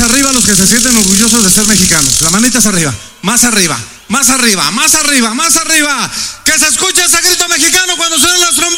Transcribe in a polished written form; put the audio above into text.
manitas arriba los que se sienten orgullosos de ser mexicanos. Las manitas arriba, más arriba, más arriba, más arriba, más arriba. Que se escuche ese grito mexicano cuando suenen las trompetas.